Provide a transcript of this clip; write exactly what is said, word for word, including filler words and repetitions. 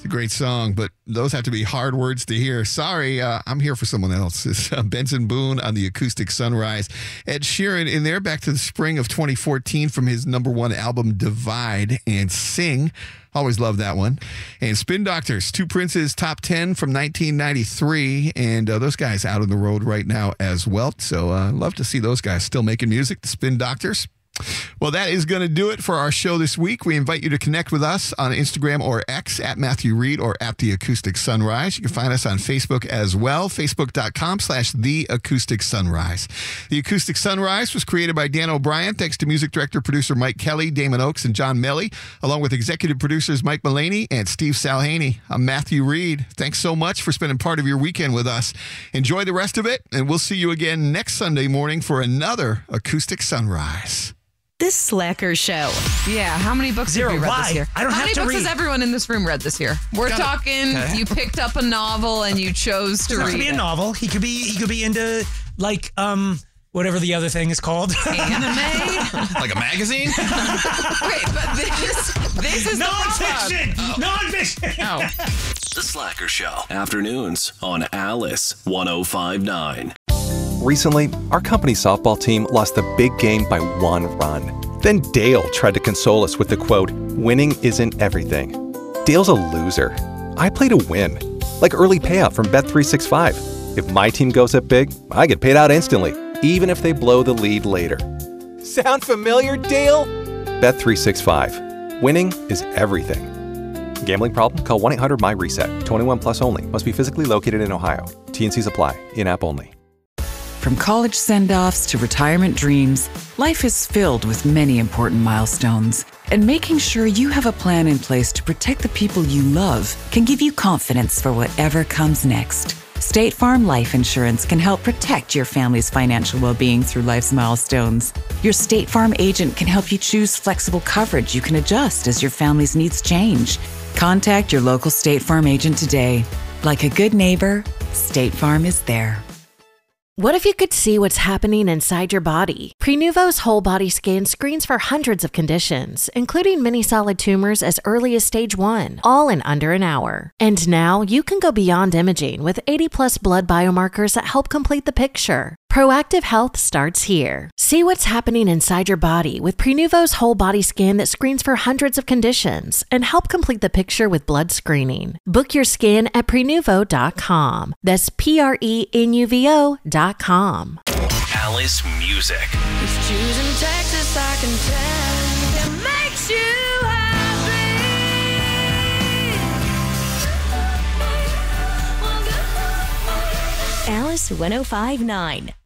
great song, but those have to be hard words to hear. Sorry, uh, I'm here for someone else. It's uh, Benson Boone on the Acoustic Sunrise. Ed Sheeran in there back to the spring of twenty fourteen from his number one album, Divide and Sing. Always love that one. And Spin Doctors, Two Princes Top ten from nineteen ninety-three. And uh, those guys out on the road right now as well. So uh, love to see those guys still making music, the Spin Doctors. Well, that is going to do it for our show this week. We invite you to connect with us on Instagram or X at Matthew Reed or at The Acoustic Sunrise. You can find us on Facebook as well, facebook.com slash The Acoustic Sunrise. The Acoustic Sunrise was created by Dan O'Brien, thanks to music director, producer Mike Kelly, Damon Oakes, and John Melly, along with executive producers Mike Mullaney and Steve Salhaney. I'm Matthew Reed. Thanks so much for spending part of your weekend with us. Enjoy the rest of it, and we'll see you again next Sunday morning for another Acoustic Sunrise. This Slacker show. Yeah, how many books Zero. have you read Why? this year? I don't how have many to books read. has everyone in this room read this year? We're Got it. talking, Okay. you picked up a novel and you chose to It read could be a it. novel. He could be. He could be into like um whatever the other thing is called. Anime? Like a magazine? Wait, but this, this is Non-fiction. the Non-fiction. Oh. The Slacker Show. Afternoons on Alice one oh five point nine. Recently, our company softball team lost the big game by one run. Then Dale tried to console us with the quote, "Winning isn't everything." Dale's a loser. I play to win. Like early payout from Bet three sixty-five. If my team goes up big, I get paid out instantly, even if they blow the lead later. Sound familiar, Dale? Bet three sixty-five. Winning is everything. Gambling problem? Call one eight hundred my reset. twenty-one plus only. Must be physically located in Ohio. T and Cs apply. In-app only. From college send-offs to retirement dreams, life is filled with many important milestones. And making sure you have a plan in place to protect the people you love can give you confidence for whatever comes next. State Farm Life Insurance can help protect your family's financial well-being through life's milestones. Your State Farm agent can help you choose flexible coverage you can adjust as your family's needs change. Contact your local State Farm agent today. Like a good neighbor, State Farm is there. What if you could see what's happening inside your body? Prenuvo's whole body scan screens for hundreds of conditions, including many solid tumors as early as stage one, all in under an hour. And now you can go beyond imaging with eighty plus blood biomarkers that help complete the picture. Proactive health starts here. See what's happening inside your body with Prenuvo's whole body scan that screens for hundreds of conditions and help complete the picture with blood screening. Book your scan at prenuvo dot com. That's P R E N U V O dot com. Alice Music. It's choosing Texas, I can tell. It makes you happy. Alice one oh five point nine.